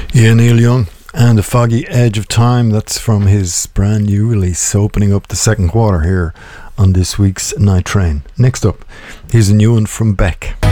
Yeah, Neil Young and The Foggy Edge of Time. That's from his brand new release, opening up the second quarter here on this week's Night Train. Next up, here's a new one from Beck.